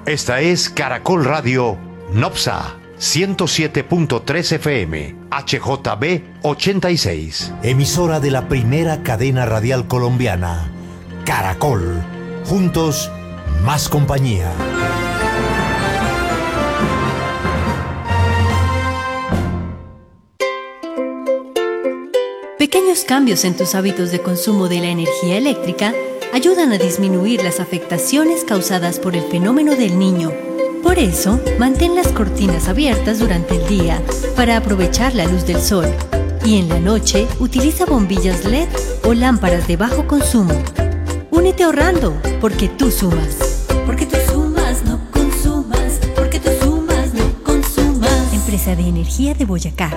Esta es Caracol Radio Nopsa 107.3 FM HJB 86. Emisora de la primera cadena radial colombiana. Caracol. Juntos, más compañía. Pequeños cambios en tus hábitos de consumo de la energía eléctrica ayudan a disminuir las afectaciones causadas por el fenómeno del Niño. Por eso, mantén las cortinas abiertas durante el día para aprovechar la luz del sol. Y en la noche, utiliza bombillas LED o lámparas de bajo consumo. Únete ahorrando, porque tú sumas. Porque tú sumas, no consumas. Porque tú sumas, no consumas. Empresa de Energía de Boyacá.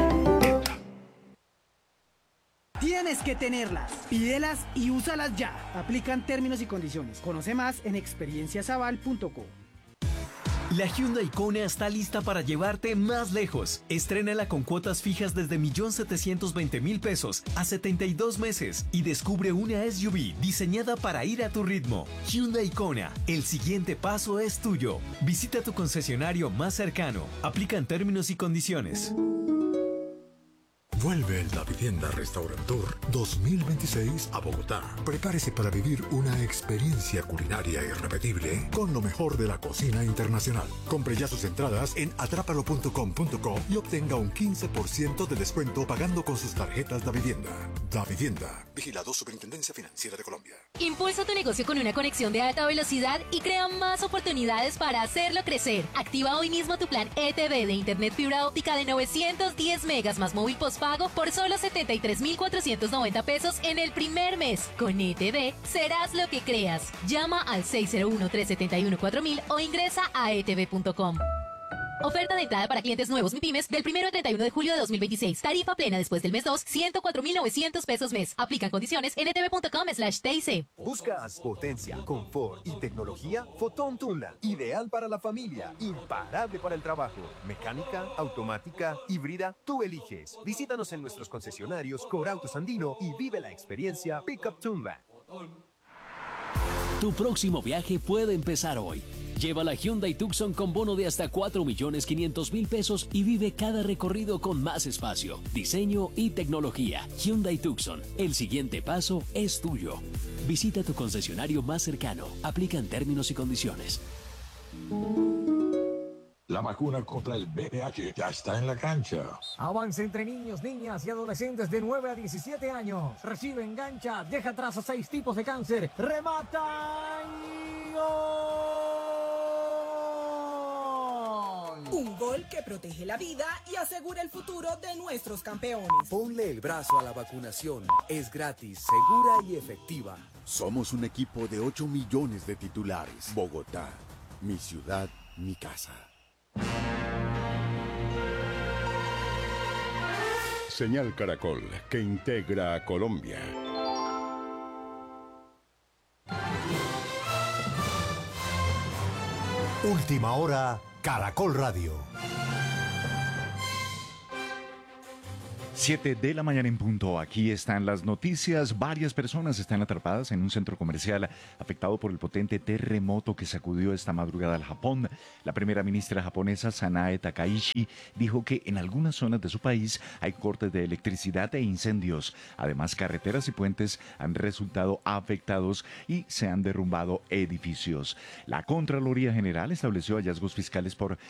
Tienes que tenerlas, pídelas y úsalas ya. Aplican términos y condiciones. Conoce más en experienciasaval.co. La Hyundai Kona está lista para llevarte más lejos. Estrénala con cuotas fijas desde 1.720.000 pesos a 72 meses y descubre una SUV diseñada para ir a tu ritmo. Hyundai Kona, el siguiente paso es tuyo. Visita tu concesionario más cercano. Aplican términos y condiciones. Vuelve el Davivienda Restaurantour 2026 a Bogotá. Prepárese para vivir una experiencia culinaria irrepetible con lo mejor de la cocina internacional. Compre ya sus entradas en atrápalo.com.co y obtenga un 15% de descuento pagando con sus tarjetas Davivienda. Davivienda, vigilado Superintendencia Financiera de Colombia. Impulsa tu negocio con una conexión de alta velocidad y crea más oportunidades para hacerlo crecer. Activa hoy mismo tu plan ETV de Internet fibra óptica de 910 megas más móvil postpago por solo 73.490 pesos en el primer mes. Con ETV serás lo que creas. Llama al 601-371-4000 o ingresa a etv.com. Oferta de entrada para clientes nuevos MIPYMES del 1 al 31 de julio de 2026. Tarifa plena después del mes 2, 104.900 pesos mes. Aplican condiciones en etv.com/TIC. ¿Buscas potencia, confort y tecnología? Fotón Tundra. Ideal para la familia. Imparable para el trabajo. Mecánica, automática, híbrida. Tú eliges. Visítanos en nuestros concesionarios Corautos Andino y vive la experiencia Pickup Tundra. Tu próximo viaje puede empezar hoy. Lleva la Hyundai Tucson con bono de hasta 4.500.000 pesos y vive cada recorrido con más espacio, diseño y tecnología. Hyundai Tucson, el siguiente paso es tuyo. Visita tu concesionario más cercano. Aplican términos y condiciones. La vacuna contra el VIH ya está en la cancha. Avance entre niños, niñas y adolescentes de 9 a 17 años. Recibe engancha, deja atrás a 6 tipos de cáncer. ¡Remata y gol! Un gol que protege la vida y asegura el futuro de nuestros campeones. Ponle el brazo a la vacunación. Es gratis, segura y efectiva. Somos un equipo de 8 millones de titulares. Bogotá, mi ciudad, mi casa. Señal Caracol, que integra a Colombia. Última hora, Caracol Radio. 7 de la mañana en punto. Aquí están las noticias. Varias personas están atrapadas en un centro comercial afectado por el potente terremoto que sacudió esta madrugada al Japón. La primera ministra japonesa, Sanae Takaichi, dijo que en algunas zonas de su país hay cortes de electricidad e incendios. Además, carreteras y puentes han resultado afectados y se han derrumbado edificios. La Contraloría General estableció hallazgos fiscales por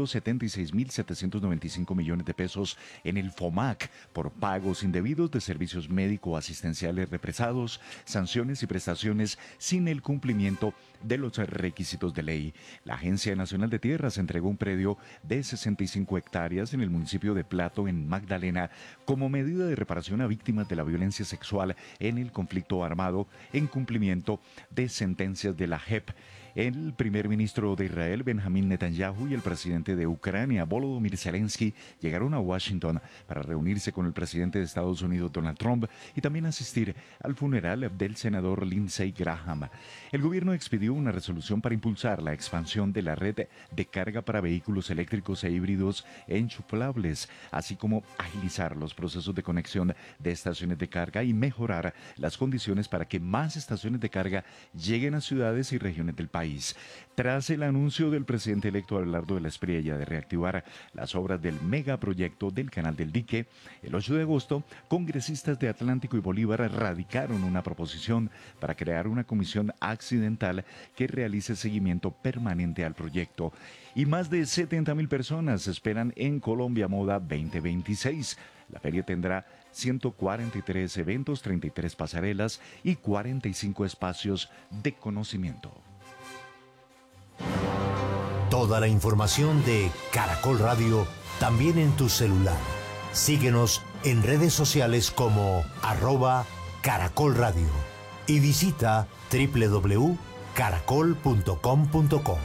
176.795 millones de pesos en el FOMAC por pagos indebidos de servicios médico-asistenciales represados, sanciones y prestaciones sin el cumplimiento de los requisitos de ley. La Agencia Nacional de Tierras entregó un predio de 65 hectáreas en el municipio de Plato, en Magdalena, como medida de reparación a víctimas de la violencia sexual en el conflicto armado, en cumplimiento de sentencias de la JEP. El primer ministro de Israel, Benjamín Netanyahu, y el presidente de Ucrania, Volodymyr Zelensky, llegaron a Washington para reunirse con el presidente de Estados Unidos, Donald Trump, y también asistir al funeral del senador Lindsey Graham. El gobierno expidió una resolución para impulsar la expansión de la red de carga para vehículos eléctricos e híbridos enchufables, así como agilizar los procesos de conexión de estaciones de carga y mejorar las condiciones para que más estaciones de carga lleguen a ciudades y regiones del país. país. Tras el anuncio del presidente electo Abelardo de la Espriella de reactivar las obras del megaproyecto del Canal del Dique, el 8 de agosto, congresistas de Atlántico y Bolívar radicaron una proposición para crear una comisión accidental que realice seguimiento permanente al proyecto. Y más de 70.000 personas esperan en Colombia Moda 2026. La feria tendrá 143 eventos, 33 pasarelas y 45 espacios de conocimiento. Toda la información de Caracol Radio también en tu celular. Síguenos en redes sociales como @Caracol Radio y visita www.caracol.com.co.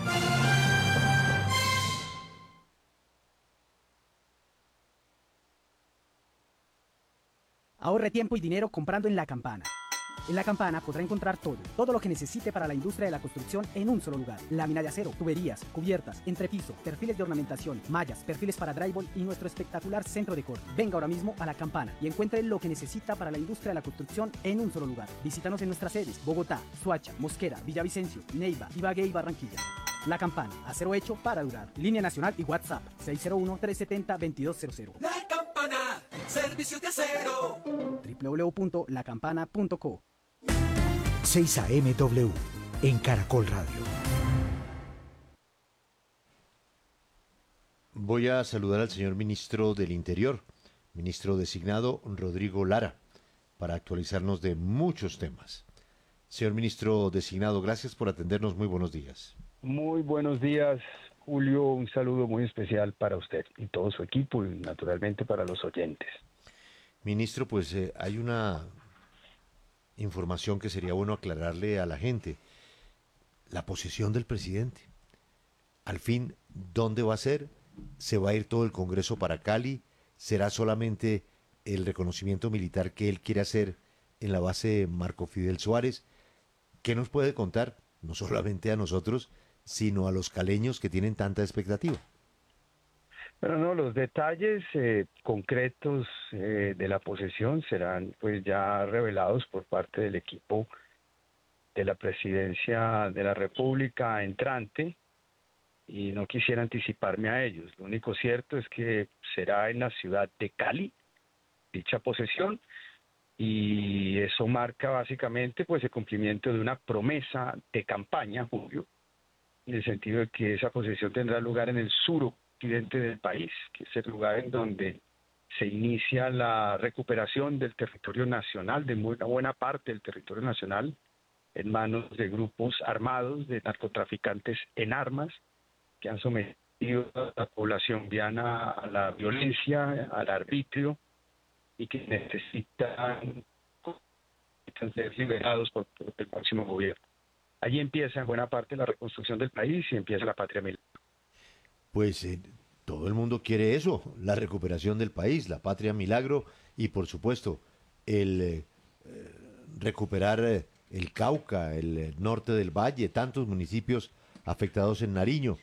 Ahorre tiempo y dinero comprando en La Campana. En La Campana podrá encontrar todo lo que necesite para la industria de la construcción en un solo lugar. Lámina de acero, tuberías, cubiertas, entrepiso, perfiles de ornamentación, mallas, perfiles para drywall y nuestro espectacular centro de corte. Venga ahora mismo a La Campana y encuentre lo que necesita para la industria de la construcción en un solo lugar. Visítanos en nuestras sedes: Bogotá, Soacha, Mosquera, Villavicencio, Neiva, Ibagué y Barranquilla. La Campana, acero hecho para durar. Línea nacional y WhatsApp 601-370-2200. La Campana, servicios de acero. www.lacampana.co. 6 AMW en Caracol Radio. Voy a saludar al señor ministro del Interior, ministro designado Rodrigo Lara, para actualizarnos de muchos temas. Señor ministro designado, gracias por atendernos. Muy buenos días. Muy buenos días, Julio. Un saludo muy especial para usted y todo su equipo y naturalmente para los oyentes. Ministro, pues hay una información que sería bueno aclararle a la gente. La posición del presidente. Al fin, ¿dónde va a ser? ¿Se va a ir todo el Congreso para Cali? ¿Será solamente el reconocimiento militar que él quiere hacer en la base Marco Fidel Suárez? ¿Qué nos puede contar? No solamente a nosotros, sino a los caleños que tienen tanta expectativa. Pero no, los detalles concretos de la posesión serán pues ya revelados por parte del equipo de la Presidencia de la República entrante y no quisiera anticiparme a ellos. Lo único cierto es que será en la ciudad de Cali dicha posesión y eso marca básicamente pues el cumplimiento de una promesa de campaña, Julio, en el sentido de que esa posesión tendrá lugar en el suroccidente del país, que es el lugar en donde se inicia la recuperación del territorio nacional, de una buena parte del territorio nacional, en manos de grupos armados, de narcotraficantes en armas, que han sometido a la población viana a la violencia, al arbitrio, y que necesitan ser liberados por el próximo gobierno. Allí empieza en buena parte la reconstrucción del país y empieza la patria milagro. Pues todo el mundo quiere eso, la recuperación del país, la patria milagro y por supuesto el recuperar el Cauca, el norte del Valle, tantos municipios afectados en Nariño.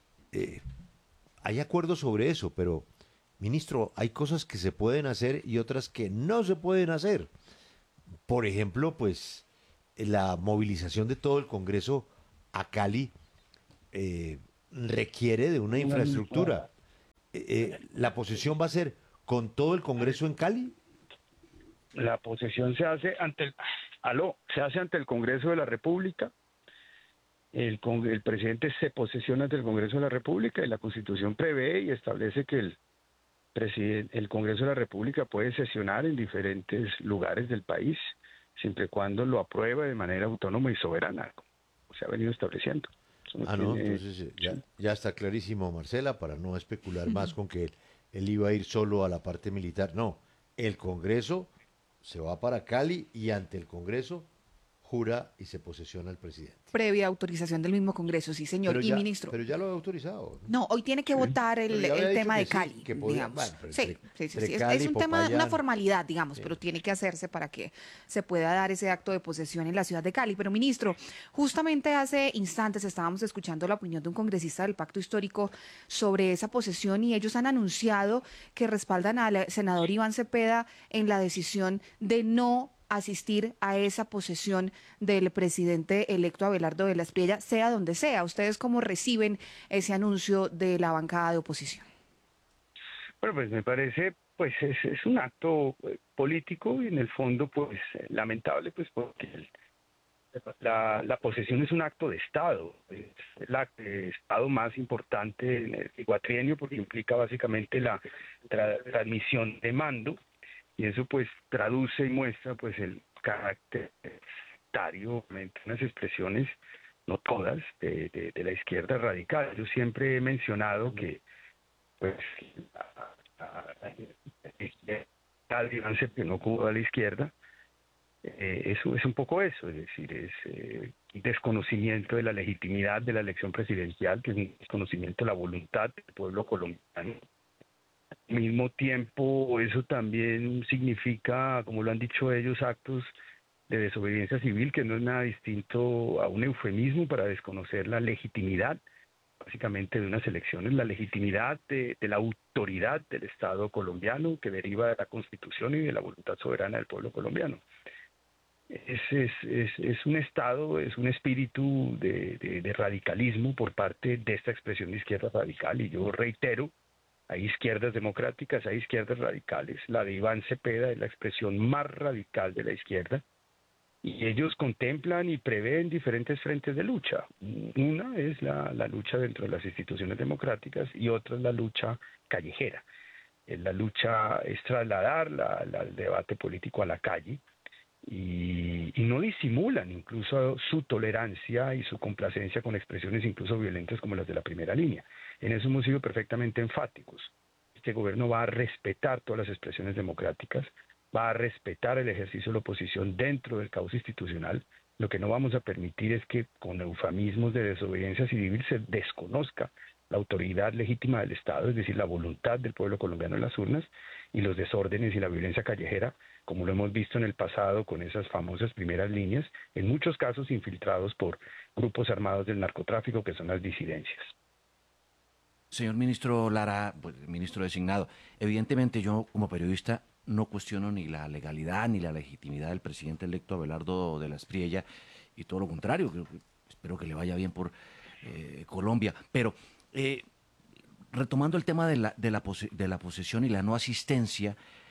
Hay acuerdos sobre eso, pero ministro, hay cosas que se pueden hacer y otras que no se pueden hacer. Por ejemplo, pues la movilización de todo el Congreso a Cali requiere de una infraestructura. ¿La posesión va a ser con todo el Congreso en Cali? La posesión se hace ante el Congreso de la República. El presidente se posesiona ante el Congreso de la República y la Constitución prevé y establece que el Congreso de la República puede sesionar en diferentes lugares del país, siempre y cuando lo apruebe de manera autónoma y soberana, como se ha venido estableciendo. Entonces ya está clarísimo, Marcela, para no especular más con que él iba a ir solo a la parte militar. No, el Congreso se va para Cali y ante el Congreso jura y se posesiona el presidente. Previa autorización del mismo Congreso, sí, señor. Y ministro. Pero ya lo ha autorizado. No, hoy tiene que votar el tema de Cali, digamos. Sí. Es un tema, una formalidad, digamos, pero tiene que hacerse para que se pueda dar ese acto de posesión en la ciudad de Cali. Pero, ministro, justamente hace instantes estábamos escuchando la opinión de un congresista del Pacto Histórico sobre esa posesión y ellos han anunciado que respaldan al senador Iván Cepeda en la decisión de no asistir a esa posesión del presidente electo Abelardo de la Espriella, sea donde sea. ¿Ustedes cómo reciben ese anuncio de la bancada de oposición? Bueno, pues me parece, pues es un acto político y en el fondo, pues lamentable, pues porque la posesión es un acto de Estado, es el acto de Estado más importante en el cuatrienio porque implica básicamente la transmisión de mando y eso pues traduce y muestra pues el carácter sectario, unas expresiones, no todas, de la izquierda radical. Yo siempre he mencionado que pues tal avance que no ocurre a la izquierda, eso es un poco eso, es decir, es un desconocimiento de la legitimidad de la elección presidencial, que es un desconocimiento de la voluntad del pueblo colombiano. Al mismo tiempo, eso también significa, como lo han dicho ellos, actos de desobediencia civil, que no es nada distinto a un eufemismo para desconocer la legitimidad, básicamente, de unas elecciones, la legitimidad de la autoridad del Estado colombiano que deriva de la Constitución y de la voluntad soberana del pueblo colombiano. Es un Estado, es un espíritu de radicalismo por parte de esta expresión de izquierda radical, y yo reitero, hay izquierdas democráticas, hay izquierdas radicales. La de Iván Cepeda es la expresión más radical de la izquierda, y ellos contemplan y prevén diferentes frentes de lucha. Una es la lucha dentro de las instituciones democráticas y otra es la lucha callejera. La lucha es trasladar el debate político a la calle, y no disimulan incluso su tolerancia y su complacencia con expresiones incluso violentas como las de la primera línea. En eso hemos sido perfectamente enfáticos. Este gobierno va a respetar todas las expresiones democráticas, va a respetar el ejercicio de la oposición dentro del caos institucional. Lo que no vamos a permitir es que con eufemismos de desobediencia civil se desconozca la autoridad legítima del Estado, es decir, la voluntad del pueblo colombiano en las urnas, y los desórdenes y la violencia callejera, como lo hemos visto en el pasado con esas famosas primeras líneas, en muchos casos infiltrados por grupos armados del narcotráfico que son las disidencias. Señor ministro Lara, pues, ministro designado, evidentemente yo como periodista no cuestiono ni la legalidad ni la legitimidad del presidente electo Abelardo de la Espriella, y todo lo contrario, espero que le vaya bien por Colombia, pero retomando el tema de la posesión y la no asistencia,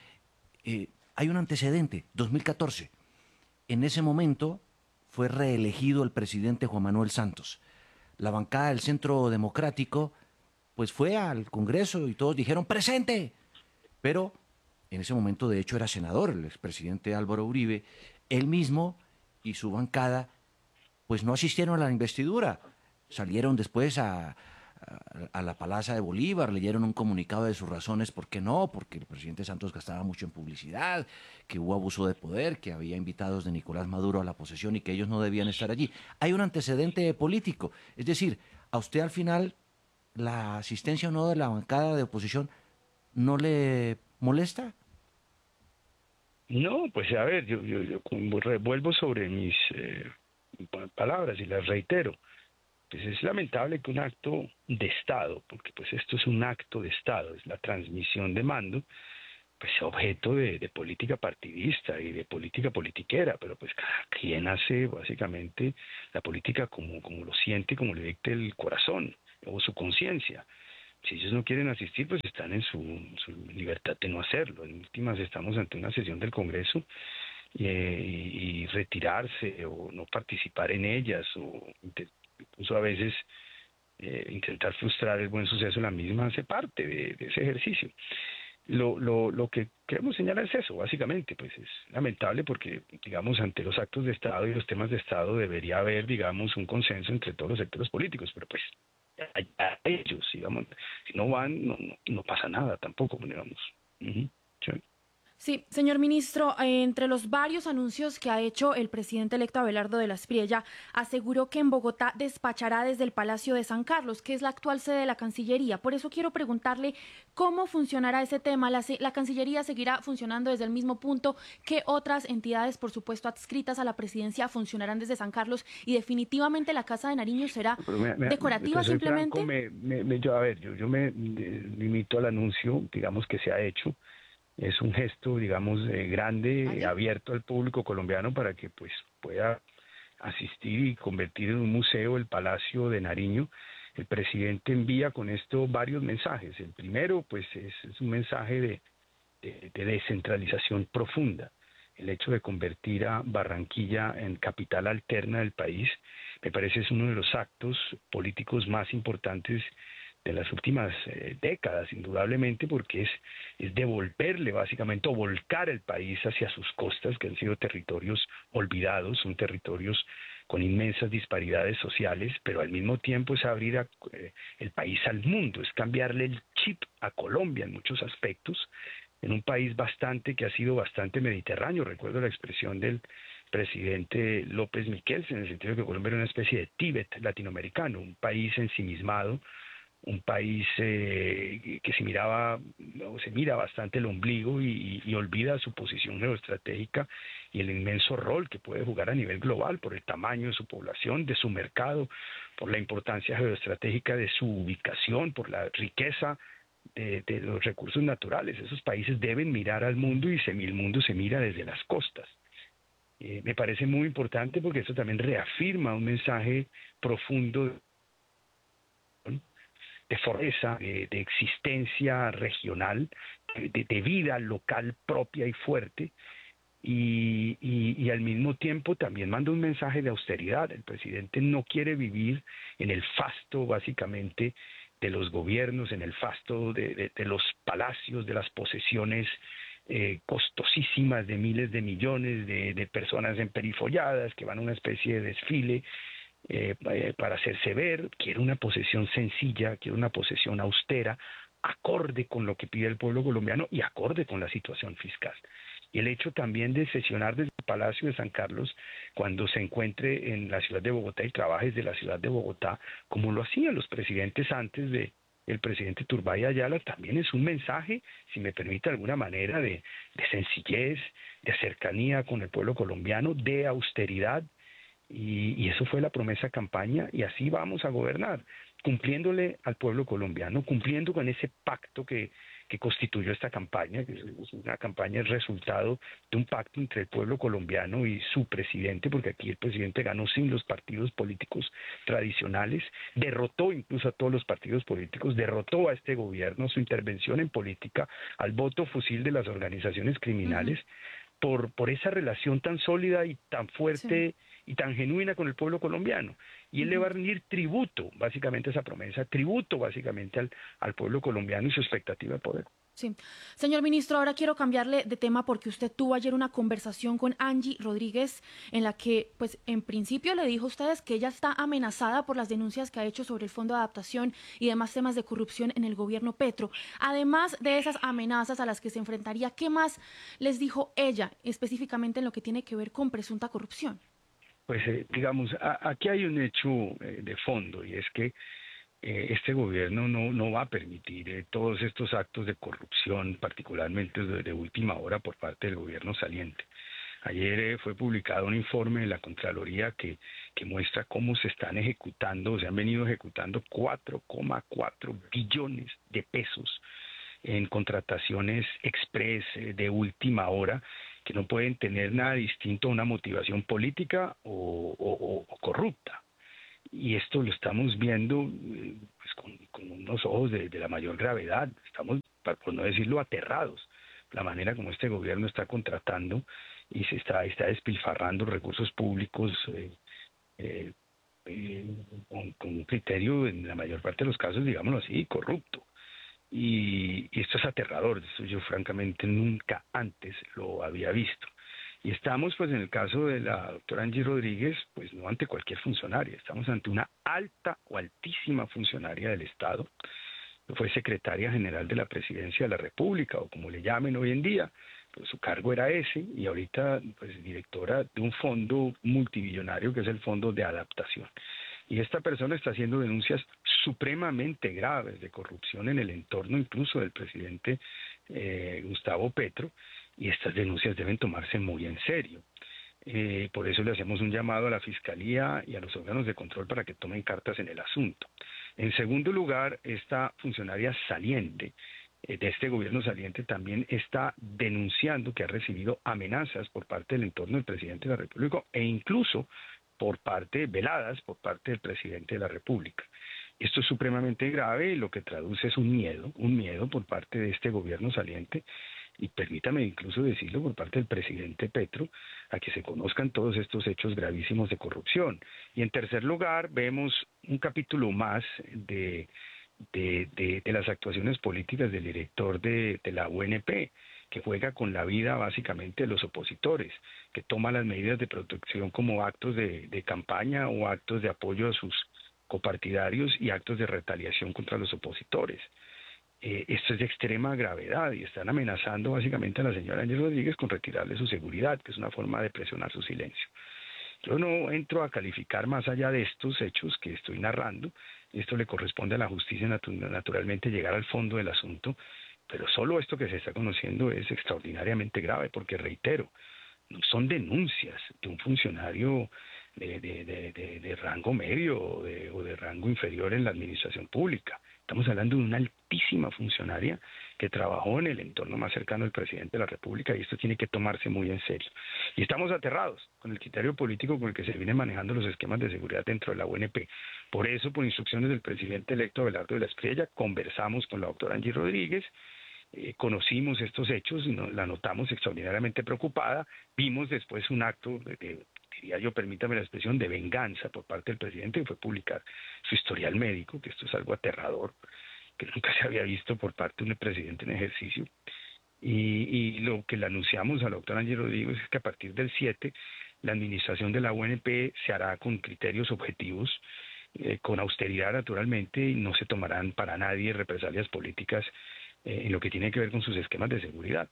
hay un antecedente, 2014. En ese momento fue reelegido el presidente Juan Manuel Santos. La bancada del Centro Democrático pues fue al Congreso y todos dijeron ¡presente! Pero en ese momento de hecho era senador el expresidente Álvaro Uribe. Él mismo y su bancada pues no asistieron a la investidura. Salieron después a la Plaza de Bolívar, leyeron un comunicado de sus razones por qué no, porque el presidente Santos gastaba mucho en publicidad, que hubo abuso de poder, que había invitados de Nicolás Maduro a la posesión y que ellos no debían estar allí. Hay un antecedente político, es decir, a usted al final la asistencia o no de la bancada de oposición no le molesta. No, pues a ver, yo vuelvo sobre mis palabras y las reitero. Pues es lamentable que un acto de Estado, porque pues esto es un acto de Estado, es la transmisión de mando, pues objeto de política partidista y de política politiquera, pero pues cada quien hace básicamente la política como lo siente, como le dicte el corazón o su conciencia. Si ellos no quieren asistir, pues están en su libertad de no hacerlo. En últimas estamos ante una sesión del Congreso y retirarse o no participar en ellas o incluso a veces intentar frustrar el buen suceso de la misma hace parte de ese ejercicio. Lo que queremos señalar es eso, básicamente, pues es lamentable porque, digamos, ante los actos de Estado y los temas de Estado debería haber, digamos, un consenso entre todos los sectores políticos, pero pues a ellos, digamos, si no van, no pasa nada tampoco, digamos. Sí. Sí, señor ministro, entre los varios anuncios que ha hecho el presidente electo Abelardo de la Espriella, aseguró que en Bogotá despachará desde el Palacio de San Carlos, que es la actual sede de la Cancillería. Por eso quiero preguntarle cómo funcionará ese tema. ¿La Cancillería seguirá funcionando desde el mismo punto? ¿Qué otras entidades, por supuesto, adscritas a la presidencia funcionarán desde San Carlos? Y definitivamente la Casa de Nariño será decorativa simplemente. Yo me limito al anuncio, digamos, que se ha hecho. es un gesto, digamos, grande, abierto al público colombiano para que pues pueda asistir y convertir en un museo el Palacio de Nariño. El presidente envía con esto varios mensajes. El primero, pues, es un mensaje de descentralización profunda. El hecho de convertir a Barranquilla en capital alterna del país, me parece es uno de los actos políticos más importantes de las últimas décadas, indudablemente, porque es devolverle básicamente o volcar el país hacia sus costas, que han sido territorios olvidados, son territorios con inmensas disparidades sociales, pero al mismo tiempo es abrir el país al mundo, es cambiarle el chip a Colombia en muchos aspectos, en un país que ha sido bastante mediterráneo. Recuerdo la expresión del presidente López Miquels, en el sentido de que Colombia era una especie de Tíbet latinoamericano, un país ensimismado, un país que se mira bastante el ombligo y olvida su posición geoestratégica y el inmenso rol que puede jugar a nivel global por el tamaño de su población, de su mercado, por la importancia geoestratégica de su ubicación, por la riqueza de los recursos naturales. Esos países deben mirar al mundo y el mundo se mira desde las costas. Me parece muy importante porque esto también reafirma un mensaje profundo de fortaleza, de existencia regional, de vida local propia y fuerte, y al mismo tiempo también manda un mensaje de austeridad. El presidente no quiere vivir en el fasto, básicamente, de los gobiernos, en el fasto de los palacios, de las posesiones costosísimas de miles de millones de personas emperifolladas que van a una especie de desfile para hacerse ver. Quiere una posesión sencilla, quiere una posesión austera, acorde con lo que pide el pueblo colombiano y acorde con la situación fiscal. Y el hecho también de sesionar desde el Palacio de San Carlos cuando se encuentre en la ciudad de Bogotá y trabaje desde la ciudad de Bogotá, como lo hacían los presidentes antes de el presidente Turbay Ayala, también es un mensaje, si me permite de alguna manera, de sencillez, de cercanía con el pueblo colombiano, de austeridad. Y eso fue la promesa campaña, y así vamos a gobernar, cumpliéndole al pueblo colombiano, cumpliendo con ese pacto que constituyó esta campaña, que es una campaña, el resultado de un pacto entre el pueblo colombiano y su presidente, porque aquí el presidente ganó sin los partidos políticos tradicionales, derrotó incluso a todos los partidos políticos, derrotó a este gobierno, su intervención en política, al voto fusil de las organizaciones criminales, por esa relación tan sólida y tan fuerte y tan genuina con el pueblo colombiano. Y él le va a rendir tributo, básicamente, a esa promesa, tributo básicamente al pueblo colombiano y su expectativa de poder. Sí. Señor ministro, ahora quiero cambiarle de tema porque usted tuvo ayer una conversación con Angie Rodríguez en la que, pues, en principio le dijo a ustedes que ella está amenazada por las denuncias que ha hecho sobre el Fondo de Adaptación y demás temas de corrupción en el gobierno Petro. Además de esas amenazas a las que se enfrentaría, ¿qué más les dijo ella específicamente en lo que tiene que ver con presunta corrupción? Pues, digamos, aquí hay un hecho de fondo, y es que este gobierno no va a permitir todos estos actos de corrupción, particularmente de última hora por parte del gobierno saliente. Ayer fue publicado un informe de la Contraloría que muestra cómo se están ejecutando, se han venido ejecutando 4,4 billones de pesos en contrataciones express de última hora, que no pueden tener nada distinto a una motivación política o corrupta. Y esto lo estamos viendo pues, con unos ojos de la mayor gravedad. Estamos, por no decirlo, aterrados. La manera como este gobierno está contratando y se está despilfarrando recursos públicos con un criterio, en la mayor parte de los casos, digámoslo así, corrupto. Y esto es aterrador. Esto yo francamente nunca antes lo había visto. Y estamos, pues, en el caso de la doctora Angie Rodríguez, pues no ante cualquier funcionaria, estamos ante una alta o altísima funcionaria del Estado, que fue secretaria general de la Presidencia de la República, o como le llamen hoy en día, pues su cargo era ese, y ahorita, pues, directora de un fondo multimillonario que es el Fondo de Adaptación. Y esta persona está haciendo denuncias supremamente graves de corrupción en el entorno incluso del presidente Gustavo Petro, y estas denuncias deben tomarse muy en serio. Por eso le hacemos un llamado a la Fiscalía y a los órganos de control para que tomen cartas en el asunto. En segundo lugar, esta funcionaria saliente de este gobierno saliente también está denunciando que ha recibido amenazas por parte del entorno del presidente de la República e incluso veladas por parte del presidente de la República. Esto es supremamente grave y lo que traduce es un miedo por parte de este gobierno saliente y permítame incluso decirlo por parte del presidente Petro, a que se conozcan todos estos hechos gravísimos de corrupción. Y en tercer lugar, vemos un capítulo más de las actuaciones políticas del director de la UNP, que juega con la vida básicamente de los opositores, que toma las medidas de protección como actos de campaña o actos de apoyo a sus copartidarios y actos de retaliación contra los opositores. Esto es de extrema gravedad y están amenazando básicamente a la señora Angie Rodríguez con retirarle su seguridad, que es una forma de presionar su silencio. Yo no entro a calificar más allá de estos hechos que estoy narrando. Esto le corresponde a la justicia naturalmente llegar al fondo del asunto, pero solo esto que se está conociendo es extraordinariamente grave porque, reitero, no son denuncias de un funcionario de rango medio o de rango inferior en la administración pública. Estamos hablando de una altísima funcionaria que trabajó en el entorno más cercano del presidente de la República y esto tiene que tomarse muy en serio. Y estamos aterrados con el criterio político con el que se vienen manejando los esquemas de seguridad dentro de la UNP. Por eso, por instrucciones del presidente electo Abelardo de la Espriella, conversamos con la doctora Angie Rodríguez, conocimos estos hechos, la notamos extraordinariamente preocupada, vimos después un acto diría yo, permítame la expresión, de venganza por parte del presidente, que fue publicar su historial médico, que esto es algo aterrador, que nunca se había visto por parte de un presidente en ejercicio. Y lo que le anunciamos a la doctora Angie Rodríguez es que a partir del 7, la administración de la UNP se hará con criterios objetivos, con austeridad naturalmente, y no se tomarán para nadie represalias políticas en lo que tiene que ver con sus esquemas de seguridad.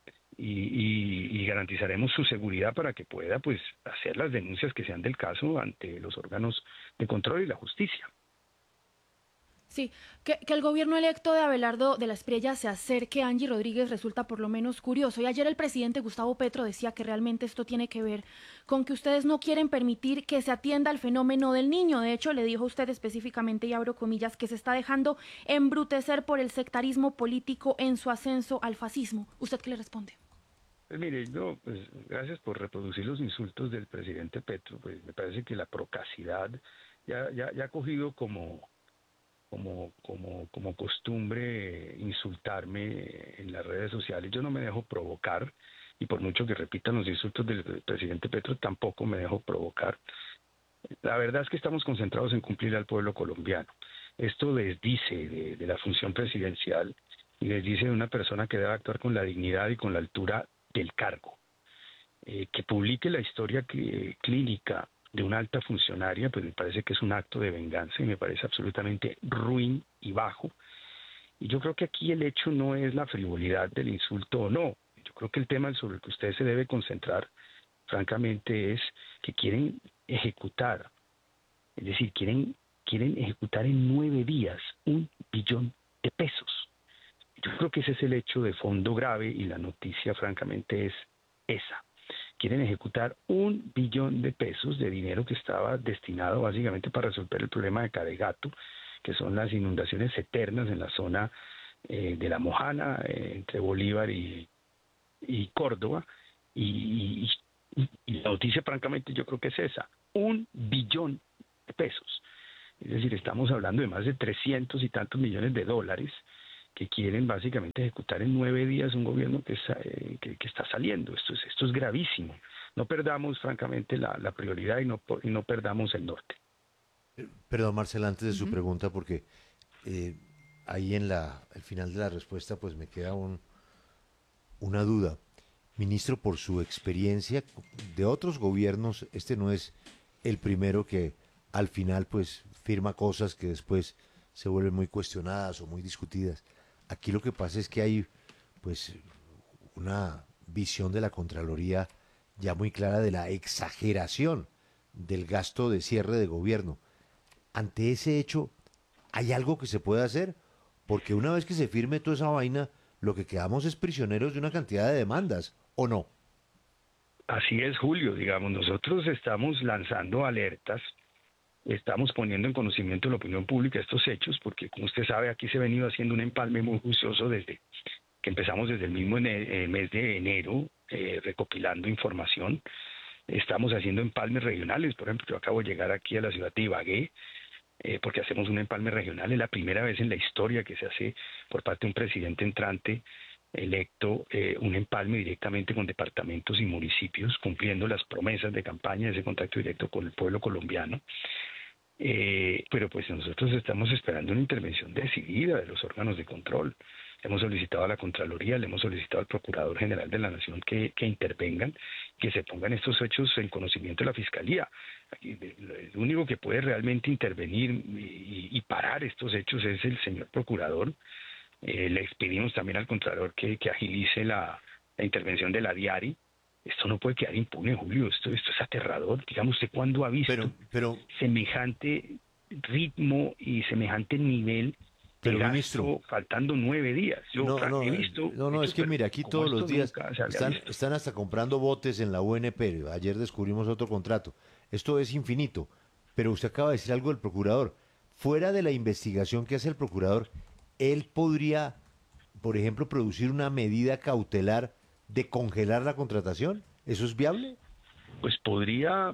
Y garantizaremos su seguridad para que pueda pues hacer las denuncias que sean del caso ante los órganos de control y la justicia. Sí, que el gobierno electo de Abelardo de la Espriella se acerque a Angie Rodríguez resulta por lo menos curioso. Y ayer el presidente Gustavo Petro decía que realmente esto tiene que ver con que ustedes no quieren permitir que se atienda al fenómeno del niño. De hecho, le dijo a usted específicamente, y abro comillas, que se está dejando embrutecer por el sectarismo político en su ascenso al fascismo. ¿Usted qué le responde? Pues mire, pues gracias por reproducir los insultos del presidente Petro. Pues me parece que la procacidad ya ha cogido como costumbre insultarme en las redes sociales. Yo no me dejo provocar y por mucho que repitan los insultos del presidente Petro, tampoco me dejo provocar. La verdad es que estamos concentrados en cumplir al pueblo colombiano. Esto les dice de la función presidencial y les dice de una persona que debe actuar con la dignidad y con la altura del cargo. Que publique la historia clínica de una alta funcionaria, pues me parece que es un acto de venganza y me parece absolutamente ruin y bajo. Y yo creo que aquí el hecho no es la frivolidad del insulto o no. Yo creo que el tema sobre el que usted se debe concentrar, francamente, es que quieren ejecutar, es decir, quieren ejecutar en 9 días 1 billón de pesos. Yo creo que ese es el hecho de fondo grave y la noticia, francamente, es esa. Quieren ejecutar 1 billón de pesos de dinero que estaba destinado básicamente para resolver el problema de Caregato, que son las inundaciones eternas en la zona de La Mojana, entre Bolívar y Córdoba. Y la noticia, francamente, yo creo que es esa: 1 billón de pesos. Es decir, estamos hablando de más de 300 y tantos millones de dólares que quieren básicamente ejecutar en 9 días un gobierno que está saliendo. Esto es gravísimo. No perdamos, francamente, la prioridad y no perdamos el norte. Perdón, Marcela, antes de su pregunta, porque ahí en el final de la respuesta pues me queda una duda. Ministro, por su experiencia de otros gobiernos, este no es el primero que al final pues firma cosas que después se vuelven muy cuestionadas o muy discutidas. Aquí lo que pasa es que hay pues una visión de la Contraloría ya muy clara de la exageración del gasto de cierre de gobierno. Ante ese hecho, ¿hay algo que se puede hacer? Porque una vez que se firme toda esa vaina, lo que quedamos es prisioneros de una cantidad de demandas, ¿o no? Así es, Julio. Digamos, nosotros estamos lanzando alertas estamos poniendo en conocimiento de la opinión pública estos hechos, porque como usted sabe, aquí se ha venido haciendo un empalme muy juicioso desde que empezamos desde el mismo mes de enero, recopilando información. Estamos haciendo empalmes regionales. Por ejemplo, yo acabo de llegar aquí a la ciudad de Ibagué, porque hacemos un empalme regional. Es la primera vez en la historia que se hace por parte de un presidente entrante electo un empalme directamente con departamentos y municipios, cumpliendo las promesas de campaña de ese contacto directo con el pueblo colombiano. Pero pues nosotros estamos esperando una intervención decidida de los órganos de control. Hemos solicitado a la Contraloría, le hemos solicitado al Procurador General de la Nación que intervengan, que se pongan estos hechos en conocimiento de la Fiscalía. El único que puede realmente intervenir y parar estos hechos es el señor Procurador. Le pedimos también al Contralor que agilice la intervención de la DIARI. Esto no puede quedar impune, Julio. Esto es aterrador. Digamos, ¿usted cuándo ha visto semejante ritmo y semejante nivel? Pero, ministro, faltando 9 días. Yo he visto. No, es que mire, aquí todos los días están hasta comprando botes en la UNP. Ayer descubrimos otro contrato. Esto es infinito. Pero usted acaba de decir algo del procurador. Fuera de la investigación que hace el procurador, él podría, por ejemplo, producir una medida cautelar de congelar la contratación. ¿Eso es viable? Pues podría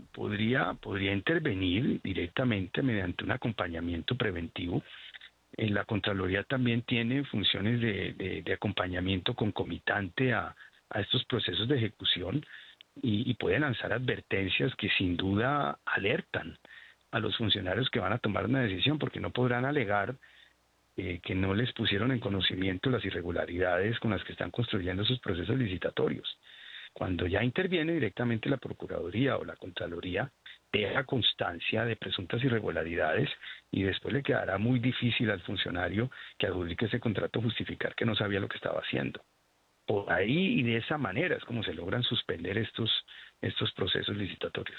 intervenir directamente mediante un acompañamiento preventivo. La Contraloría también tiene funciones de acompañamiento concomitante a estos procesos de ejecución y puede lanzar advertencias que sin duda alertan a los funcionarios que van a tomar una decisión, porque no podrán alegar que no les pusieron en conocimiento las irregularidades con las que están construyendo sus procesos licitatorios. Cuando ya interviene directamente la Procuraduría o la Contraloría, deja constancia de presuntas irregularidades y después le quedará muy difícil al funcionario que adjudique ese contrato justificar que no sabía lo que estaba haciendo. Por ahí y de esa manera es como se logran suspender estos procesos licitatorios.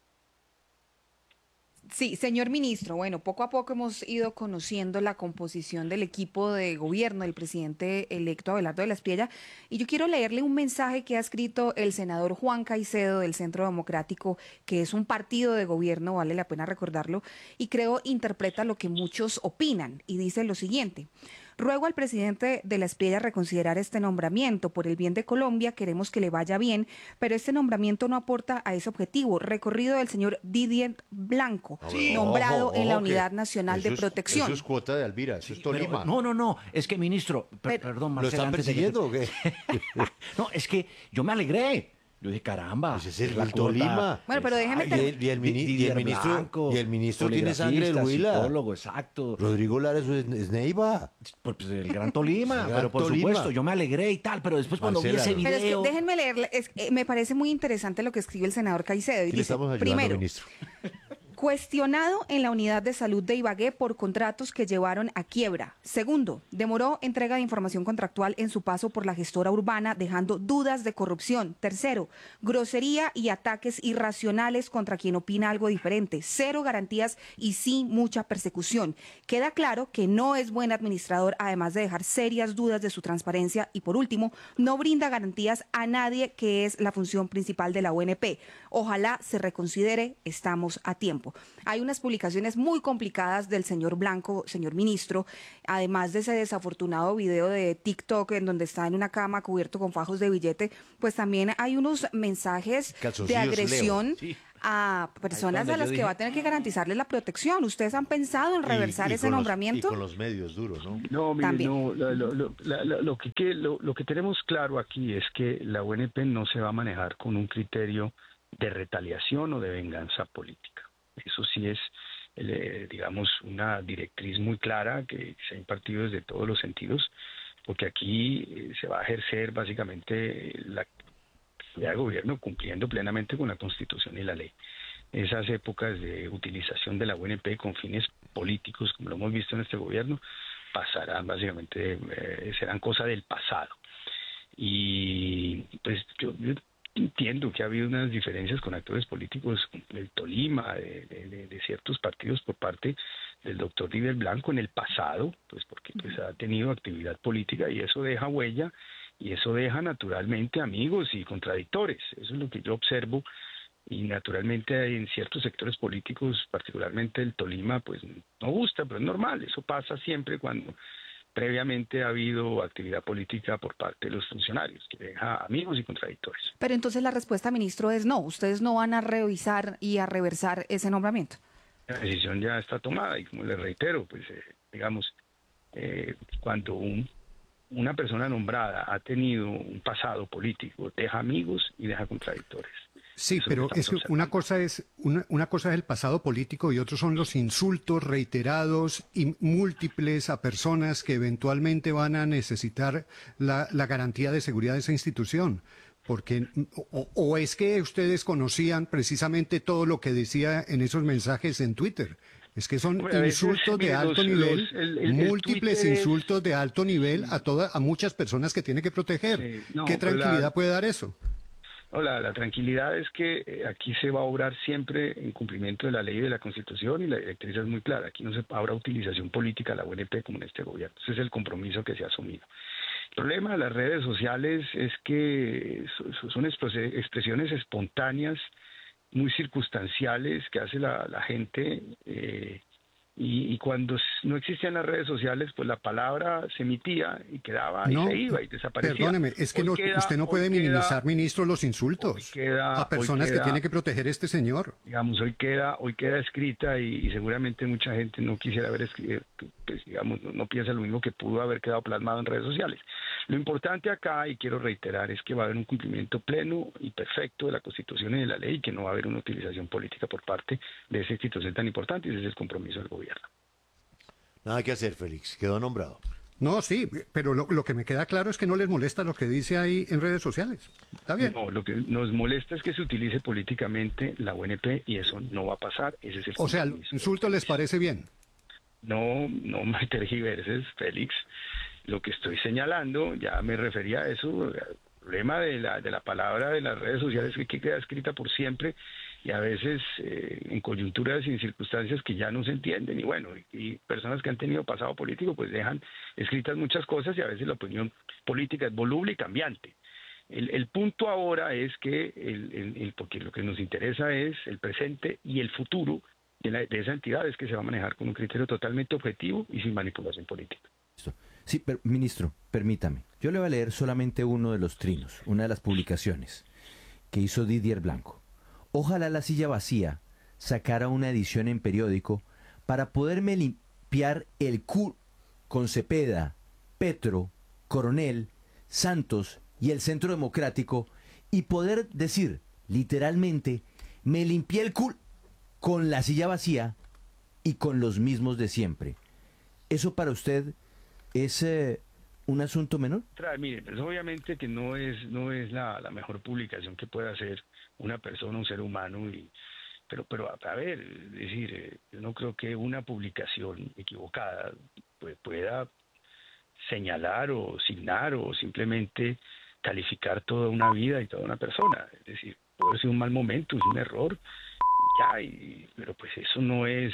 Sí, señor ministro, bueno, poco a poco hemos ido conociendo la composición del equipo de gobierno del presidente electo Abelardo de la Espriella, y yo quiero leerle un mensaje que ha escrito el senador Juan Caicedo del Centro Democrático, que es un partido de gobierno, vale la pena recordarlo, y creo interpreta lo que muchos opinan, y dice lo siguiente: ruego al presidente de la Espriella reconsiderar este nombramiento. Por el bien de Colombia queremos que le vaya bien, pero este nombramiento no aporta a ese objetivo. Recorrido del señor Didier Blanco, nombrado en la Unidad Nacional de Protección. Eso es cuota de Alvira, eso es Tolima. No, es que, ministro, perdón, Marcela. ¿Lo están persiguiendo o qué? No, es que yo me alegré. Yo dije, caramba. Pues es el Tolima. Bueno, pero déjeme y el ministro tiene sangre del Huila. Psicólogo, exacto. Rodrigo Lara es Neiva. Pues el Gran Tolima, pero por supuesto, yo me alegré y tal, pero después cuando vi ese video... Pero es que déjenme leerle, me parece muy interesante lo que escribe el senador Caicedo. Y dice, primero, ministro. Cuestionado en la unidad de salud de Ibagué por contratos que llevaron a quiebra. Segundo, demoró entrega de información contractual en su paso por la gestora urbana, dejando dudas de corrupción. Tercero, grosería y ataques irracionales contra quien opina algo diferente. Cero garantías y sí mucha persecución. Queda claro que no es buen administrador, además de dejar serias dudas de su transparencia. Y por último, no brinda garantías a nadie, que es la función principal de la UNP. Ojalá se reconsidere, estamos a tiempo. Hay unas publicaciones muy complicadas del señor Blanco, señor ministro, además de ese desafortunado video de TikTok en donde está en una cama cubierto con fajos de billete, pues también hay unos mensajes de agresión a personas a las que va a tener que garantizarles la protección. ¿Ustedes han pensado en reversar ese nombramiento? Y con los medios duros, ¿no? No, mire, no, lo que tenemos claro aquí es que la UNP no se va a manejar con un criterio de retaliación o de venganza política. Eso sí es, digamos, una directriz muy clara que se ha impartido desde todos los sentidos, porque aquí se va a ejercer básicamente la actividad de gobierno cumpliendo plenamente con la Constitución y la ley. Esas épocas de utilización de la UNP con fines políticos, como lo hemos visto en este gobierno, pasarán básicamente, serán cosa del pasado. Y pues yo entiendo que ha habido unas diferencias con actores políticos del Tolima, de ciertos partidos por parte del doctor Didier Blanco en el pasado, pues porque pues ha tenido actividad política y eso deja huella, y eso deja naturalmente amigos y contradictores. Eso es lo que yo observo y naturalmente en ciertos sectores políticos, particularmente el Tolima, pues no gusta, pero es normal, eso pasa siempre cuando previamente ha habido actividad política por parte de los funcionarios, que deja amigos y contradictores. Pero entonces la respuesta, ministro, es no, ustedes no van a revisar y a reversar ese nombramiento. La decisión ya está tomada y como le reitero, pues digamos, cuando una persona nombrada ha tenido un pasado político, deja amigos y deja contradictores. Sí, pero es que una cosa es el pasado político y otros son los insultos reiterados y múltiples a personas que eventualmente van a necesitar la garantía de seguridad de esa institución. Porque o es que ustedes conocían precisamente todo lo que decía en esos mensajes en Twitter. Es que son insultos de alto nivel, múltiples insultos de alto nivel a muchas personas que tiene que proteger. ¿Qué tranquilidad puede dar eso? No, la tranquilidad es que aquí se va a obrar siempre en cumplimiento de la ley y de la Constitución, y la directriz es muy clara. Aquí no se habrá utilización política de la UNP como en este gobierno. Ese es el compromiso que se ha asumido. El problema de las redes sociales es que son expresiones espontáneas, muy circunstanciales que hace la gente, y cuando no existían las redes sociales, pues la palabra se emitía y quedaba y se iba y desaparecía. Perdóneme, es que usted no puede minimizar, ministro, los insultos a personas que tiene que proteger este señor. Digamos, hoy queda escrita y seguramente mucha gente no quisiera haber escrito, pues digamos, no piensa lo mismo, que pudo haber quedado plasmado en redes sociales. Lo importante acá, y quiero reiterar, es que va a haber un cumplimiento pleno y perfecto de la Constitución y de la ley, y que no va a haber una utilización política por parte de esa institución tan importante, y ese es el compromiso del gobierno. Nada que hacer, Félix, quedó nombrado. No, sí, pero lo que me queda claro es que no les molesta lo que dice ahí en redes sociales. ¿Está bien? No, lo que nos molesta es que se utilice políticamente la UNP, y eso no va a pasar. Ese es el o sea, ¿el insulto les parece bien? No me tergiverses, Félix. Lo que estoy señalando, ya me refería a eso, el problema de la palabra de las redes sociales, que queda escrita por siempre, y a veces en coyunturas y en circunstancias que ya no se entienden, y bueno, y personas que han tenido pasado político pues dejan escritas muchas cosas, y a veces la opinión política es voluble y cambiante. El punto ahora es que, porque lo que nos interesa es el presente y el futuro de esa entidad, es que se va a manejar con un criterio totalmente objetivo y sin manipulación política. Sí, pero, ministro, permítame. Yo le voy a leer solamente uno de los trinos, una de las publicaciones que hizo Didier Blanco. Ojalá la silla vacía sacara una edición en periódico para poderme limpiar el culo con Cepeda, Petro, Coronel, Santos y el Centro Democrático, y poder decir, literalmente, me limpié el culo con la silla vacía y con los mismos de siempre. ¿Eso para usted es un asunto menor? Mire, pues obviamente que no es la mejor publicación que pueda hacer una persona, un ser humano, pero a ver, es decir, yo no creo que una publicación equivocada pueda señalar o signar o simplemente calificar toda una vida y toda una persona. Es decir, puede ser un mal momento, es un error, pero pues eso no es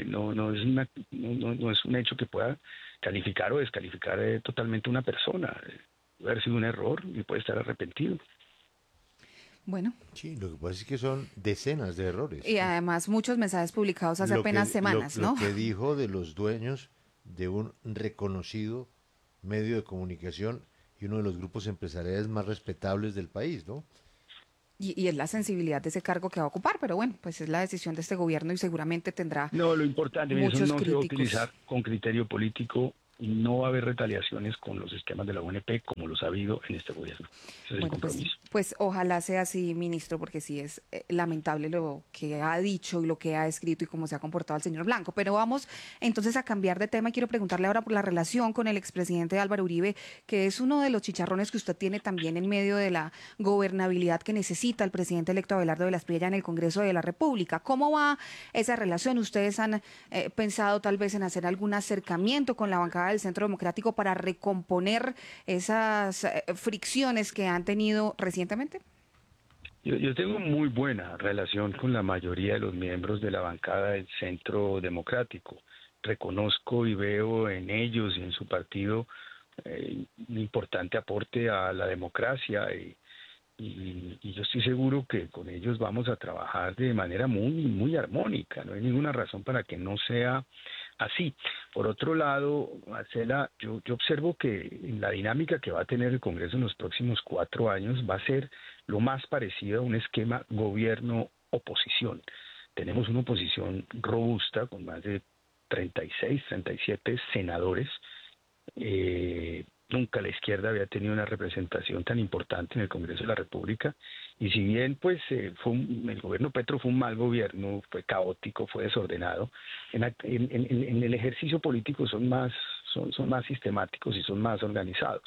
un hecho que pueda calificar o descalificar totalmente una persona. Puede haber sido un error y puede estar arrepentido. Bueno. Sí, lo que pasa es que son decenas de errores. Y además muchos mensajes publicados hace apenas semanas, ¿no? Lo que dijo de los dueños de un reconocido medio de comunicación y uno de los grupos empresariales más respetables del país, ¿no? Y es la sensibilidad de ese cargo que va a ocupar, pero bueno, pues es la decisión de este gobierno y seguramente tendrá lo importante es muchos eso no críticos. se va a utilizar con criterio político, y no va a haber retaliaciones con los esquemas de la UNP como los ha habido en este gobierno. Ese es el compromiso. Pues ojalá sea así, ministro, porque sí es lamentable lo que ha dicho y lo que ha escrito y cómo se ha comportado el señor Blanco. Pero vamos entonces a cambiar de tema y quiero preguntarle ahora por la relación con el expresidente Álvaro Uribe, que es uno de los chicharrones que usted tiene también en medio de la gobernabilidad que necesita el presidente electo Abelardo de la Espriella en el Congreso de la República. ¿Cómo va esa relación? ¿Ustedes han pensado tal vez en hacer algún acercamiento con la bancada del Centro Democrático para recomponer esas fricciones que han tenido recientemente? Yo tengo muy buena relación con la mayoría de los miembros de la bancada del Centro Democrático. Reconozco y veo en ellos y en su partido un importante aporte a la democracia, y yo estoy seguro que con ellos vamos a trabajar de manera muy armónica. No hay ninguna razón para que no sea así. Por otro lado, Marcela, yo observo que la dinámica que va a tener el Congreso en los próximos 4 años va a ser lo más parecido a un esquema gobierno-oposición. Tenemos una oposición robusta con más de 36, 37 senadores. Nunca la izquierda había tenido una representación tan importante en el Congreso de la República, y si bien pues el gobierno Petro fue un mal gobierno, fue caótico, fue desordenado, en el ejercicio político son más sistemáticos y son más organizados.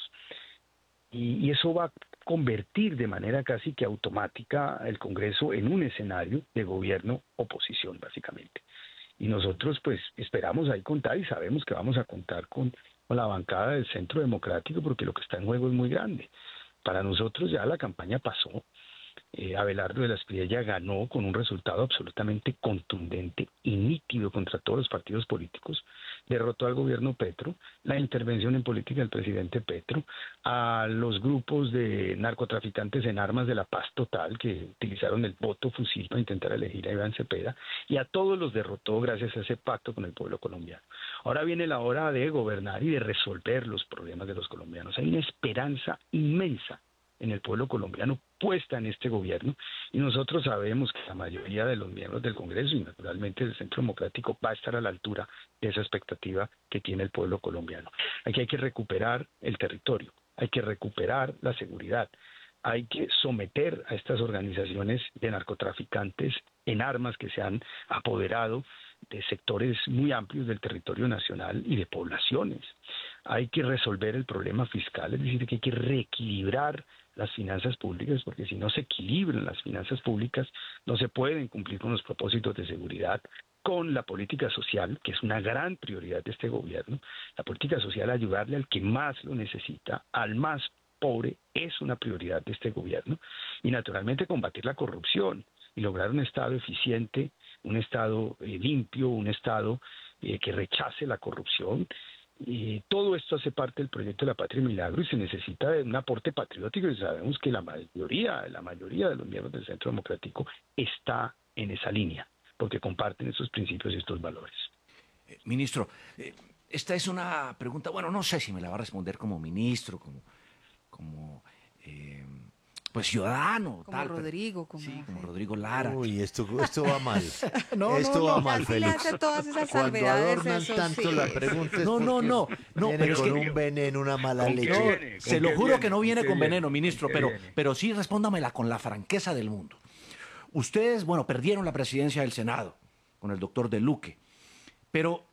Y eso va a convertir de manera casi que automática el Congreso en un escenario de gobierno-oposición, básicamente. Y nosotros pues esperamos ahí contar, y sabemos que vamos a contar con la bancada del Centro Democrático, porque lo que está en juego es muy grande. Para nosotros ya la campaña pasó. Abelardo de la Espriella ganó con un resultado absolutamente contundente y nítido contra todos los partidos políticos, derrotó al gobierno Petro, la intervención en política del presidente Petro, a los grupos de narcotraficantes en armas de la Paz Total que utilizaron el voto fusil para intentar elegir a Iván Cepeda, y a todos los derrotó gracias a ese pacto con el pueblo colombiano. Ahora viene la hora de gobernar y de resolver los problemas de los colombianos. Hay una esperanza inmensa en el pueblo colombiano puesta en este gobierno, y nosotros sabemos que la mayoría de los miembros del Congreso y naturalmente del Centro Democrático va a estar a la altura de esa expectativa que tiene el pueblo colombiano. Aquí hay que recuperar el territorio, hay que recuperar la seguridad, hay que someter a estas organizaciones de narcotraficantes en armas que se han apoderado de sectores muy amplios del territorio nacional y de poblaciones. Hay que resolver el problema fiscal, es decir, que hay que reequilibrar las finanzas públicas, porque si no se equilibran las finanzas públicas, no se pueden cumplir con los propósitos de seguridad, con la política social, que es una gran prioridad de este gobierno. La política social, ayudarle al que más lo necesita, al más pobre, es una prioridad de este gobierno, y naturalmente combatir la corrupción y lograr un Estado eficiente, un Estado limpio, un Estado que rechace la corrupción. Y todo esto hace parte del proyecto de la Patria Milagro, y se necesita de un aporte patriótico, y sabemos que la mayoría de los miembros del Centro Democrático está en esa línea, porque comparten esos principios y estos valores. Ministro, esta es una pregunta, bueno, no sé si me la va a responder como ministro, como pues ciudadano, como tal, Rodrigo, sí, como Rodrigo Lara. Uy, esto va mal. No, esto va mal, Félix. Le hace todas esas Cuando salvedades, adornan eso tanto sí. la pregunta es No, viene pero es con que un veneno, una mala leche. Se lo juro que no viene con veneno, ministro, pero sí respóndamela con la franqueza del mundo. Ustedes, bueno, perdieron la presidencia del Senado con el doctor De Luque, pero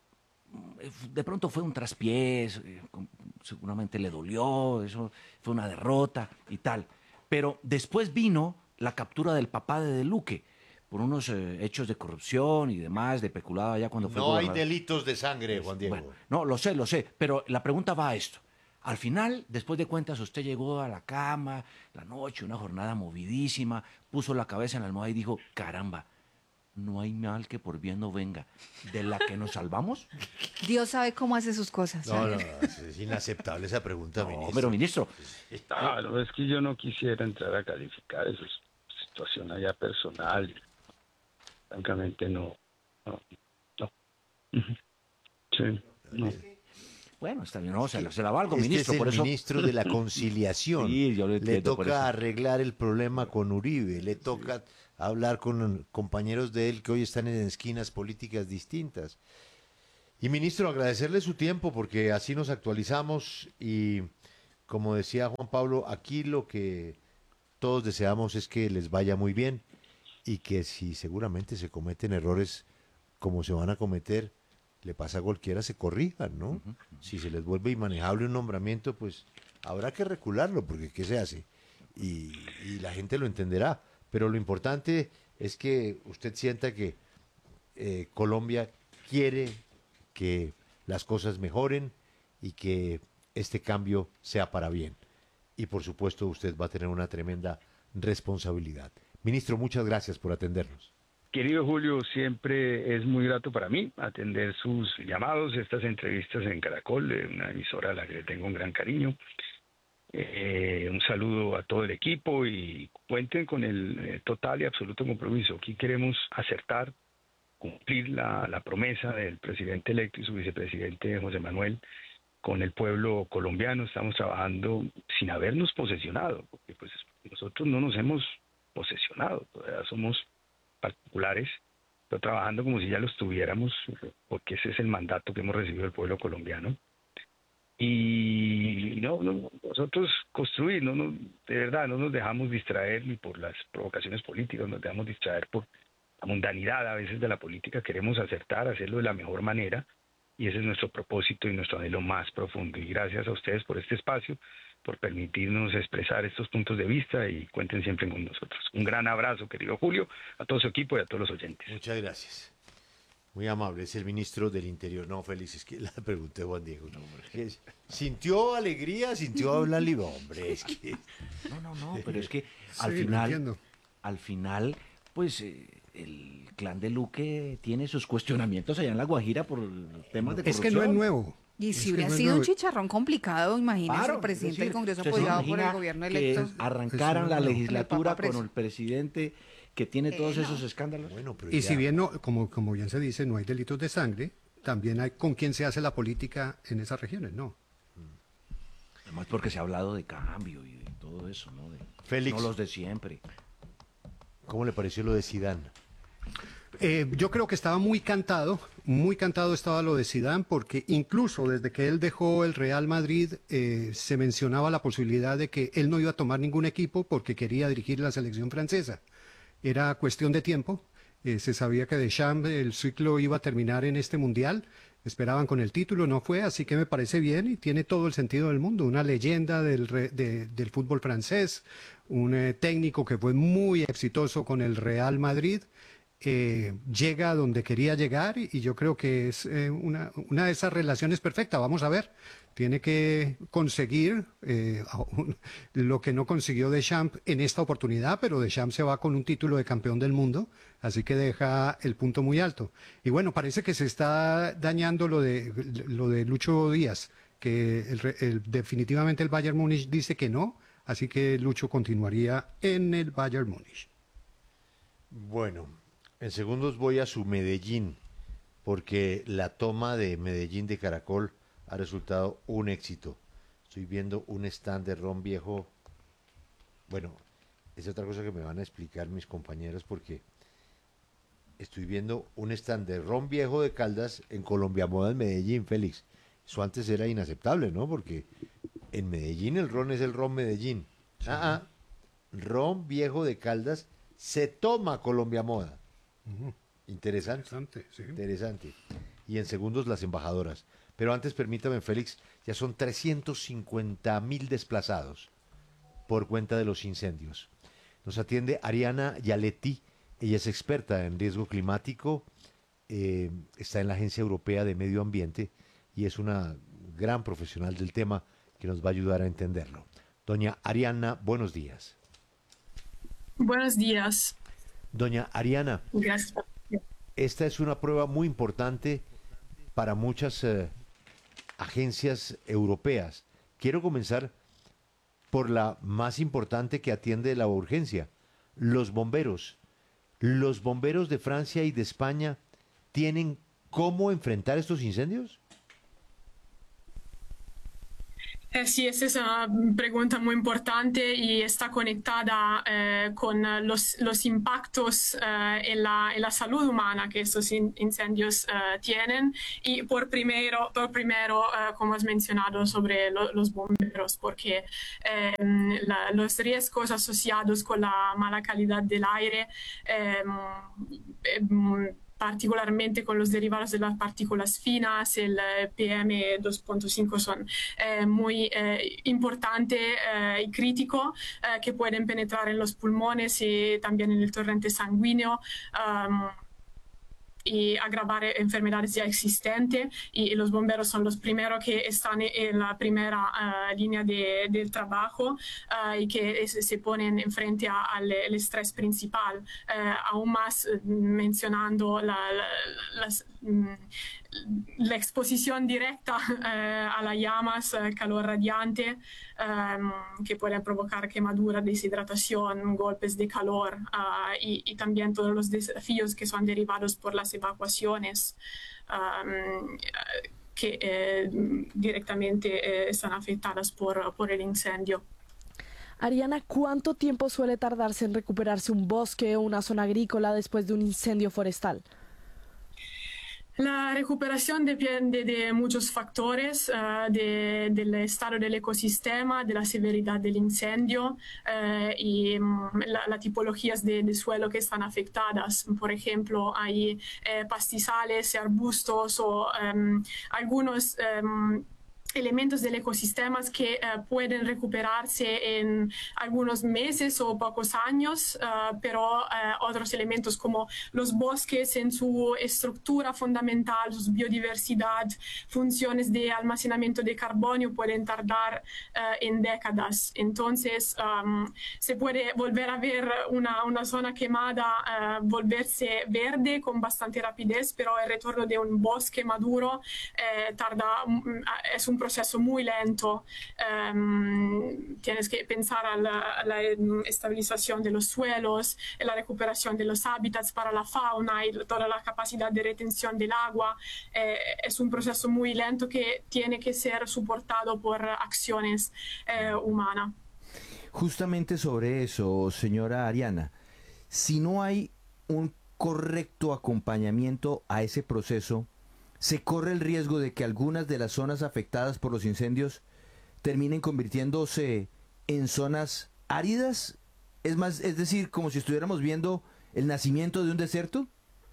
de pronto fue un traspiés, seguramente le dolió, eso fue una derrota y tal. Pero después vino la captura del papá de Luque por unos hechos de corrupción y demás, de peculado allá cuando fue gobernador. No hay delitos de sangre, Juan Diego. Bueno, no, lo sé, pero la pregunta va a esto. Al final, después de cuentas, usted llegó a la cama, la noche, una jornada movidísima, puso la cabeza en la almohada y dijo, caramba, no hay mal que por bien no venga. ¿De la que nos salvamos? Dios sabe cómo hace sus cosas. No, es inaceptable esa pregunta, ministro. Pero, ministro. No, es que yo no quisiera entrar a calificar, eso es situación allá personal. Francamente, no. Sí, no. Bueno, está bien, no, se la valgo, este ministro. Es el por eso... ministro de la conciliación. Sí, yo le toca arreglar el problema con Uribe, le toca hablar con compañeros de él que hoy están en esquinas políticas distintas. Y ministro, agradecerle su tiempo, porque así nos actualizamos, y como decía Juan Pablo, aquí lo que todos deseamos es que les vaya muy bien, y que si seguramente se cometen errores como se van a cometer, le pasa a cualquiera, se corrijan, ¿no? Si se les vuelve inmanejable un nombramiento, pues habrá que recularlo, porque ¿qué se hace? Y la gente lo entenderá. Pero lo importante es que usted sienta que Colombia quiere que las cosas mejoren y que este cambio sea para bien. Y por supuesto usted va a tener una tremenda responsabilidad. Ministro, muchas gracias por atendernos. Querido Julio, siempre es muy grato para mí atender sus llamados, estas entrevistas en Caracol, una emisora a la que le tengo un gran cariño. Un saludo a todo el equipo y cuenten con el total y absoluto compromiso. Aquí queremos acertar, cumplir la promesa del presidente electo y su vicepresidente José Manuel con el pueblo colombiano. Estamos trabajando sin habernos posesionado, porque pues nosotros no nos hemos posesionado, todavía somos particulares, pero trabajando como si ya los tuviéramos, porque ese es el mandato que hemos recibido del pueblo colombiano. Y nosotros construir, de verdad, no nos dejamos distraer ni por las provocaciones políticas, nos dejamos distraer por la mundanidad a veces de la política. Queremos acertar, hacerlo de la mejor manera, y ese es nuestro propósito y nuestro anhelo más profundo. Y gracias a ustedes por este espacio, por permitirnos expresar estos puntos de vista, y cuenten siempre con nosotros. Un gran abrazo, querido Julio, a todo su equipo y a todos los oyentes. Muchas gracias. Muy amable, es el ministro del Interior. No, Félix, es que la pregunté a Juan Diego. No, ¿sintió alegría? ¿Sintió hablar libre? Hombre, es que... No, pero es que al sí, final, pues el clan de Luque tiene sus cuestionamientos allá en La Guajira por temas de corrupción. Es que no es nuevo. Y si hubiera sido un chicharrón complicado, imagínese el presidente del Congreso apoyado por el gobierno electo. Que arrancaran la legislatura con el presidente que tiene todos esos escándalos. Bueno, pero y si bien, como bien se dice, no hay delitos de sangre, también hay con quién se hace la política en esas regiones, ¿no? Además porque se ha hablado de cambio y de todo eso, ¿no? Félix, no los de siempre. ¿Cómo le pareció lo de Zidane? Yo creo que estaba muy cantado estaba lo de Zidane, porque incluso desde que él dejó el Real Madrid se mencionaba la posibilidad de que él no iba a tomar ningún equipo porque quería dirigir la selección francesa. Era cuestión de tiempo. Se sabía que Deschamps, el ciclo iba a terminar en este Mundial. Esperaban con el título, no fue, así que me parece bien y tiene todo el sentido del mundo. Una leyenda del fútbol francés, un técnico que fue muy exitoso con el Real Madrid. Llega a donde quería llegar y yo creo que es una de esas relaciones perfectas. Vamos a ver, tiene que conseguir lo que no consiguió Deschamps en esta oportunidad, pero Deschamps se va con un título de campeón del mundo, así que deja el punto muy alto. Y bueno, parece que se está dañando lo de Lucho Díaz, que definitivamente el Bayern Múnich dice que no, así que Lucho continuaría en el Bayern Múnich. Bueno, en segundos voy a su Medellín, porque la toma de Medellín de Caracol ha resultado un éxito. Estoy viendo un stand de ron viejo. Bueno, es otra cosa que me van a explicar mis compañeros, porque estoy viendo un stand de ron viejo de Caldas en Colombia Moda en Medellín, Félix. Eso antes era inaceptable, ¿no? Porque en Medellín el ron es el ron Medellín. Sí. Ron viejo de Caldas se toma Colombia Moda. Interesante, sí. Interesante. Y en segundos las embajadoras. Pero antes permítame, Félix, ya son 350.000 desplazados por cuenta de los incendios. Nos atiende Ariana Yaletti, ella es experta en riesgo climático, está en la Agencia Europea de Medio Ambiente y es una gran profesional del tema que nos va a ayudar a entenderlo. Doña Ariana, buenos días. Buenos días. Doña Ariana, gracias. Esta es una prueba muy importante para muchas agencias europeas. Quiero comenzar por la más importante que atiende la urgencia, los bomberos. ¿Los bomberos de Francia y de España tienen cómo enfrentar estos incendios? Sí, esa es una pregunta muy importante y está conectada con los impactos en la salud humana que estos incendios tienen y por primero como has mencionado, sobre los bomberos, porque los riesgos asociados con la mala calidad del aire, particularmente con los derivados de las partículas finas, el PM2.5 son muy importante y crítico, que pueden penetrar en los pulmones y también en el torrente sanguíneo. Y agravar enfermedades ya existentes, y los bomberos son los primeros que están en la primera línea del trabajo y que se ponen frente al estrés principal, aún más mencionando la exposición directa a las llamas, calor radiante, que pueden provocar quemadura, deshidratación, golpes de calor y también todos los desafíos que son derivados por las evacuaciones que directamente están afectadas por el incendio. Ariana, ¿cuánto tiempo suele tardarse en recuperarse un bosque o una zona agrícola después de un incendio forestal? La recuperación depende de muchos factores, del estado del ecosistema, de la severidad del incendio y las tipologías de suelo que están afectadas. Por ejemplo, hay pastizales, arbustos o algunos elementos del ecosistema que pueden recuperarse en algunos meses o pocos años, pero otros elementos como los bosques en su estructura fundamental, su biodiversidad, funciones de almacenamiento de carbonio pueden tardar en décadas. Entonces se puede volver a ver una zona quemada volverse verde con bastante rapidez, pero el retorno de un bosque maduro es un proceso muy lento. Tienes que pensar a la estabilización de los suelos, la recuperación de los hábitats para la fauna y toda la capacidad de retención del agua. Es un proceso muy lento que tiene que ser soportado por acciones humanas. Justamente sobre eso, señora Ariana, si no hay un correcto acompañamiento a ese proceso, ¿se corre el riesgo de que algunas de las zonas afectadas por los incendios terminen convirtiéndose en zonas áridas? Es decir, como si estuviéramos viendo el nacimiento de un desierto.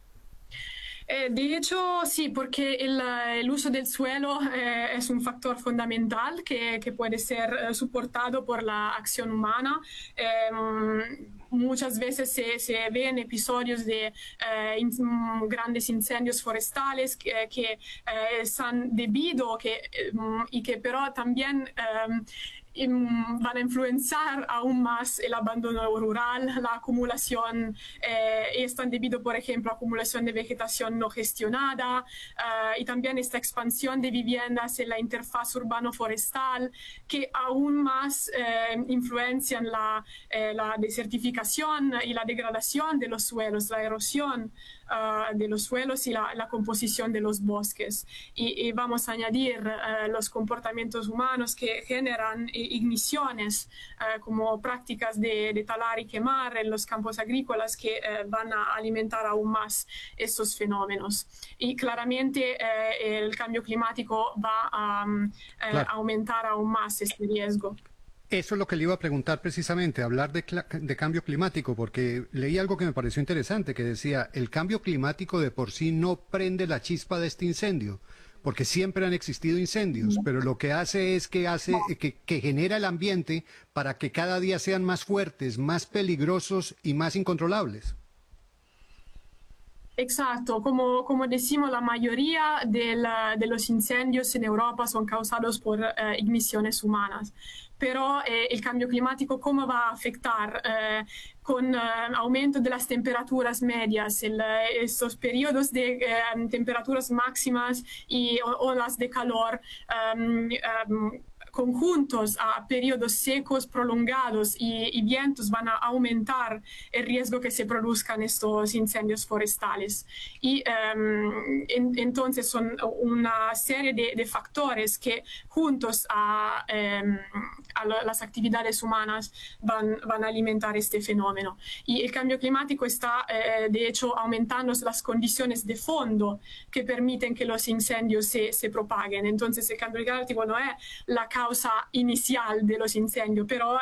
De hecho, sí, porque el uso del suelo es un factor fundamental que puede ser soportado por la acción humana. Muchas veces se ven episodios de grandes incendios forestales que están debido y que pero también van a influenciar aún más el abandono rural, la acumulación, están debido, por ejemplo, a acumulación de vegetación no gestionada y también esta expansión de viviendas en la interfaz urbano-forestal que aún más influencian la desertificación y la degradación de los suelos, la erosión de los suelos y la composición de los bosques. Y vamos a añadir los comportamientos humanos que generan igniciones como prácticas de talar y quemar en los campos agrícolas que van a alimentar aún más estos fenómenos. Y claramente el cambio climático va a aumentar aún más este riesgo. Eso es lo que le iba a preguntar precisamente, hablar de cambio climático, porque leí algo que me pareció interesante, que decía, el cambio climático de por sí no prende la chispa de este incendio, porque siempre han existido incendios, pero lo que hace es que genera el ambiente para que cada día sean más fuertes, más peligrosos y más incontrolables. Exacto, como decimos, la mayoría de los incendios en Europa son causados por igniciones humanas. Pero el cambio climático, ¿cómo va a afectar? Con aumento de las temperaturas medias, estos periodos de temperaturas máximas y olas de calor conjuntos a periodos secos prolongados y vientos van a aumentar el riesgo que se produzcan estos incendios forestales. Y entonces son una serie de factores que juntos a las actividades humanas van a alimentar este fenómeno. Y el cambio climático está, de hecho, aumentando las condiciones de fondo que permiten que los incendios se propaguen. Entonces, el cambio climático no es la causa inicial de los incendios, pero